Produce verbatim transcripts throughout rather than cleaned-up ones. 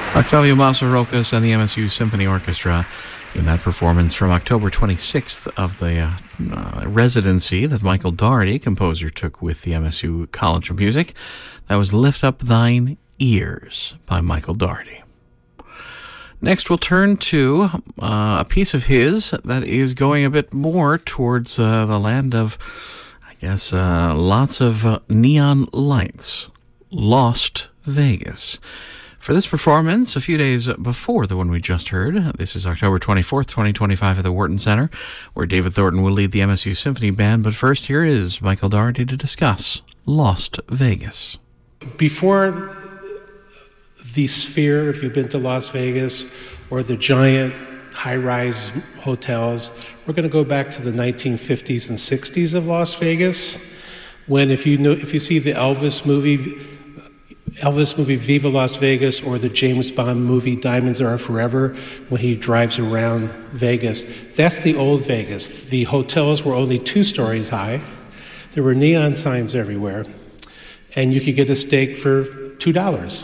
Octavio Mazarocas and the M S U Symphony Orchestra in that performance from October twenty-sixth of the uh, uh, residency that Michael Daugherty, composer, took with the M S U College of Music. That was Lift Up Thine Ears by Michael Daugherty. Next, we'll turn to uh, a piece of his that is going a bit more towards uh, the land of, I guess, uh, lots of uh, neon lights. Lost Vegas. For this performance, a few days before the one we just heard, this is October twenty-fourth, twenty twenty-five at the Wharton Center, where David Thornton will lead the M S U Symphony Band. But first, here is Michael Daugherty to discuss Lost Vegas. Before the Sphere, if you've been to Las Vegas, or the giant high-rise hotels, we're going to go back to the nineteen fifties and sixties of Las Vegas, when if you know, if you see the Elvis movie, Elvis movie Viva Las Vegas, or the James Bond movie Diamonds Are Forever, when he drives around Vegas, that's the old Vegas. The hotels were only two stories high. There were neon signs everywhere, and you could get a steak for two dollars.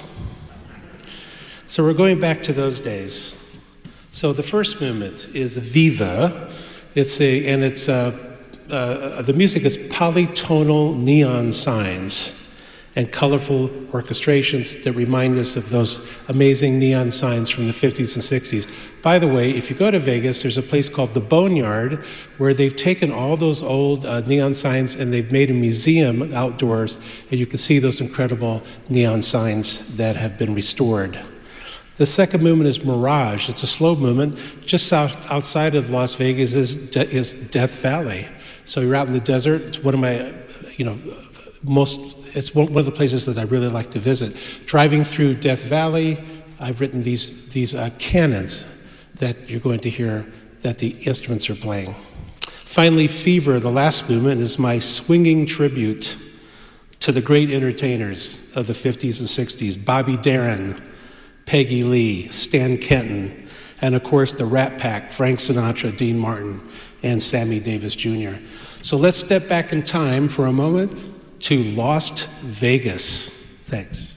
So we're going back to those days. So the first movement is Viva. It's a, and it's uh, uh, the music is polytonal neon signs and colorful orchestrations that remind us of those amazing neon signs from the fifties and sixties. By the way, if you go to Vegas, there's a place called the Boneyard where they've taken all those old uh, neon signs and they've made a museum outdoors, and you can see those incredible neon signs that have been restored. The second movement is Mirage. It's a slow movement. Just south, outside of Las Vegas is, De- is Death Valley. So you're out in the desert. It's one of my, you know, most, it's one of the places that I really like to visit. Driving through Death Valley, I've written these, these uh, cannons that you're going to hear that the instruments are playing. Finally, Fever, the last movement, is my swinging tribute to the great entertainers of the fifties and sixties, Bobby Darin, Peggy Lee, Stan Kenton, and of course the Rat Pack, Frank Sinatra, Dean Martin, and Sammy Davis Junior So let's step back in time for a moment to Lost Vegas. Thanks.